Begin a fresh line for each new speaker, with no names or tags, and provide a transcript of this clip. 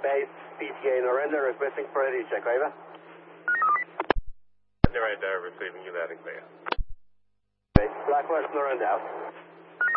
Base, PTA Norenda, requesting for a check, over.
Norenda, receiving you loud and clear.
Base, Blackwest Norenda out.